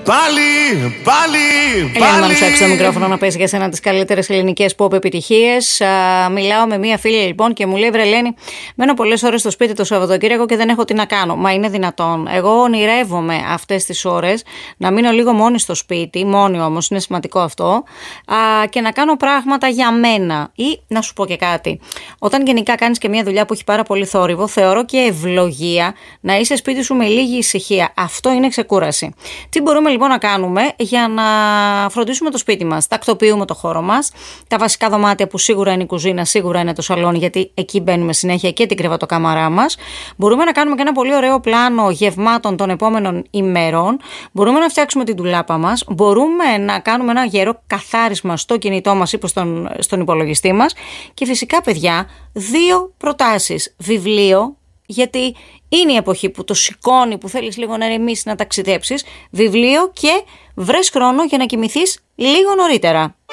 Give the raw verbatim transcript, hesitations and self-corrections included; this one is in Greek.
Πάλι, πάλι, πάλι. Ελένη Μανουσάκη στο μικρόφωνο να παίζει για σένα τις καλύτερες ελληνικές pop επιτυχίες. Α, μιλάω με μία φίλη λοιπόν και μου λέει: βρε Ελένη, μένω πολλές ώρες στο σπίτι το Σαββατοκύριακο και δεν έχω τι να κάνω. Μα είναι δυνατόν? Εγώ ονειρεύομαι αυτές τις ώρες να μείνω λίγο μόνη στο σπίτι, μόνη όμως, είναι σημαντικό αυτό, α, και να κάνω πράγματα για μένα. Ή να σου πω και κάτι. Όταν γενικά κάνεις και μία δουλειά που έχει πάρα πολύ θόρυβο, θεωρώ και ευλογία να είσαι σπίτι σου με λίγη ησυχία. Αυτό είναι ξεκούραση. Τι μπορούμε λοιπόν να κάνουμε για να φροντίσουμε το σπίτι μας? Τακτοποιούμε το χώρο μας. Τα βασικά δωμάτια που σίγουρα είναι η κουζίνα, σίγουρα είναι το σαλόνι, γιατί εκεί μπαίνουμε συνέχεια, και την κρεβατοκάμαρά μας. Μπορούμε να κάνουμε και ένα πολύ ωραίο πλάνο γευμάτων των επόμενων ημερών. Μπορούμε να φτιάξουμε την ντουλάπα μας. Μπορούμε να κάνουμε ένα γερό καθάρισμα στο κινητό μας ή στον, στον υπολογιστή μας. Και φυσικά, παιδιά, δύο προτάσεις. Βιβλίο, γιατί είναι η εποχή που το σηκώνει, που θέλεις λίγο να ηρεμήσεις, να ταξιδέψεις. Βιβλίο, και βρες χρόνο για να κοιμηθείς λίγο νωρίτερα.